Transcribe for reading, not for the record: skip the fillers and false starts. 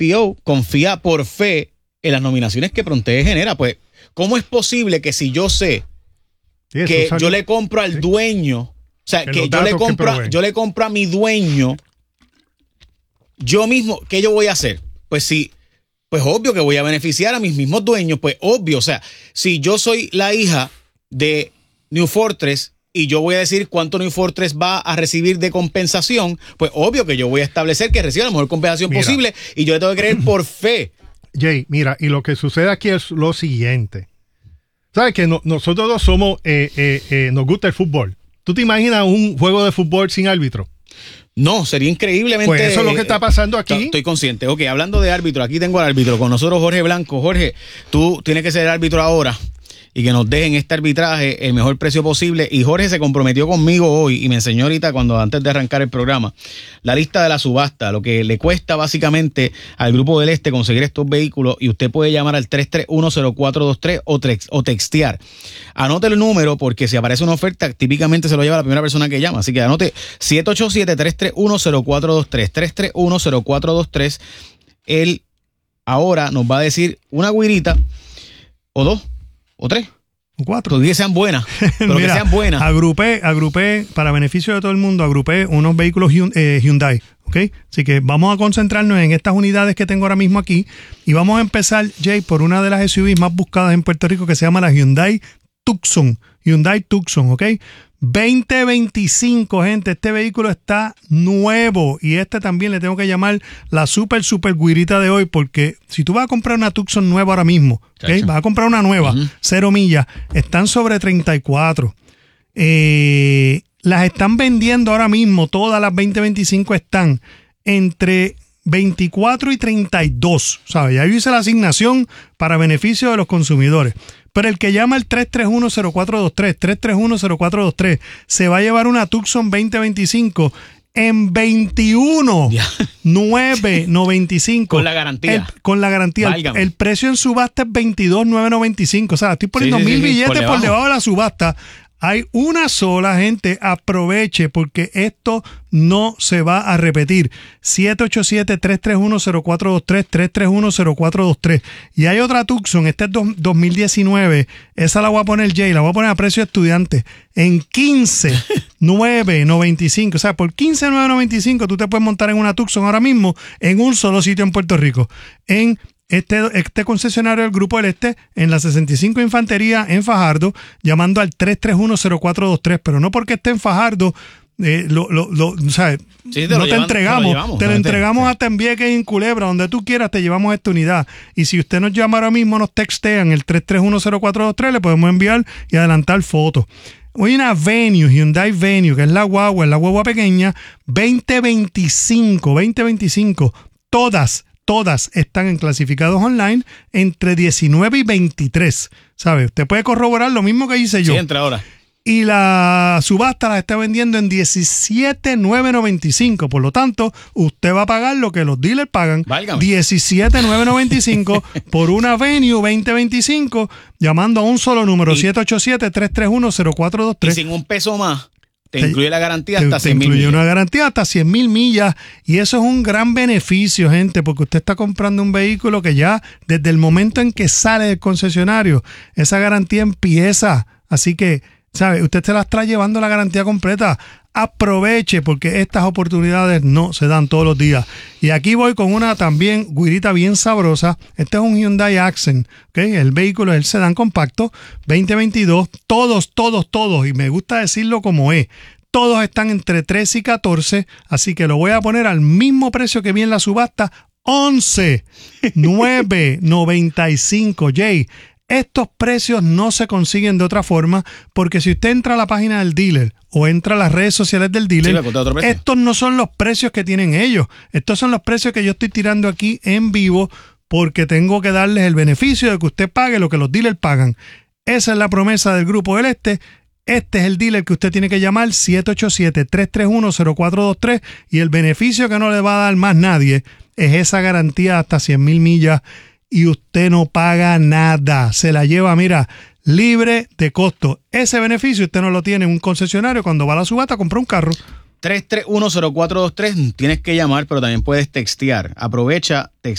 FPO confía por fe en las nominaciones que Pronteje genera. Pues, ¿cómo es posible que si yo sé que yo le compro al dueño, o sea, que yo le compro a mi dueño, yo mismo, ¿qué yo voy a hacer? Pues sí, pues obvio que voy a beneficiar a mis mismos dueños, pues obvio, o sea, si yo soy la hija de New Fortress y yo voy a decir cuánto New Fortress va a recibir de compensación, pues obvio que yo voy a establecer que reciba la mejor compensación posible y yo le tengo que creer por fe. Jay, mira, y lo que sucede aquí es lo siguiente. ¿Sabes que nosotros dos somos, nos gusta el fútbol? ¿Tú te imaginas un juego de fútbol sin árbitro? No, sería increíblemente... Pues eso es lo que está pasando aquí. Estoy consciente. Ok, hablando de árbitro, aquí tengo al árbitro con nosotros, Jorge Blanco. Jorge, tú tienes que ser el árbitro ahora y que nos dejen este arbitraje el mejor precio posible. Y Jorge se comprometió conmigo hoy y me enseñó ahorita, antes de arrancar el programa, la lista de la subasta, lo que le cuesta básicamente al Grupo del Este conseguir estos vehículos, y usted puede llamar al 331-0423 o textear. Anote el número porque si aparece una oferta, típicamente se lo lleva la primera persona que llama. Así que anote 787-331-0423, 331-0423. Él ahora nos va a decir una guirita o dos o tres o cuatro, que sean buenas, pero mira, que sean buenas. Agrupé para beneficio de todo el mundo, agrupé unos vehículos Hyundai, ¿ok? Así que vamos a concentrarnos en estas unidades que tengo ahora mismo aquí y vamos a empezar, Jay, por una de las SUVs más buscadas en Puerto Rico que se llama la Hyundai Tucson, ¿ok? 2025, gente, este vehículo está nuevo y este también le tengo que llamar la super guirita de hoy, porque si tú vas a comprar una Tucson nueva ahora mismo, ¿okay? Vas a comprar una nueva, 0 millas, están sobre 34. Las están vendiendo ahora mismo, todas las 2025 están entre 24 y 32, ¿sabes? Ya yo hice la asignación para beneficio de los consumidores. Pero el que llama al 331-0423, 331-0423, se va a llevar una Tucson 2025 en 21,995. Con la garantía. Con la garantía. El precio en subasta es 22,995. O sea, estoy poniendo 1,000 billetes por debajo de la subasta. Hay una sola, gente, aproveche porque esto no se va a repetir. 787-331-0423, 331-0423. Y hay otra Tucson, este es 2019, esa la voy a poner, Jay, la voy a poner a precio de estudiante en 15,995. O sea, por 15,995 tú te puedes montar en una Tucson ahora mismo en un solo sitio en Puerto Rico. En este concesionario del Grupo del Este, en la 65 Infantería en Fajardo, llamando al 331-0423, pero no porque esté en Fajardo, ¿sabes? Sí, no te entregamos, te lo entregamos hasta en Vieques y en Culebra, donde tú quieras te llevamos esta unidad. Y si usted nos llama ahora mismo, nos textean el 331-0423, le podemos enviar y adelantar fotos. Hoy una Hyundai Venue, que es la guagua pequeña, 2025, todas están en clasificados online entre 19 y 23, ¿sabe? Usted puede corroborar lo mismo que hice yo. Sí, entra ahora. Y la subasta la está vendiendo en 17,995. Por lo tanto, usted va a pagar lo que los dealers pagan. Válgame. 17,995 por una Venue 2025, llamando a un solo número, 787-331-0423. Y sin un peso más. Te incluye la garantía hasta 100,000 millas. Te incluye una garantía hasta 100,000 millas. Y eso es un gran beneficio, gente, porque usted está comprando un vehículo que ya desde el momento en que sale del concesionario, esa garantía empieza. Así que, ¿sabe? Usted se las está llevando la garantía completa. Aproveche, porque estas oportunidades no se dan todos los días. Y aquí voy con una también guirita bien sabrosa. Este es un Hyundai Accent, ¿okay? El vehículo es el sedán compacto 2022. Todos, y me gusta decirlo como es, todos están entre 13 y 14, así que lo voy a poner al mismo precio que vi en la subasta, 11,995. Jay, estos precios no se consiguen de otra forma, porque si usted entra a la página del dealer o entra a las redes sociales del dealer, estos no son los precios que tienen ellos. Estos son los precios que yo estoy tirando aquí en vivo, porque tengo que darles el beneficio de que usted pague lo que los dealers pagan. Esa es la promesa del Grupo del Este. Este es el dealer que usted tiene que llamar, 787-331-0423, y el beneficio que no le va a dar más nadie es esa garantía hasta 100,000 millas. Y usted no paga nada, se la lleva, mira, libre de costo. Ese beneficio usted no lo tiene en un concesionario cuando va a la subasta a comprar un carro. 331-0423, tienes que llamar, pero también puedes textear. Aprovecha,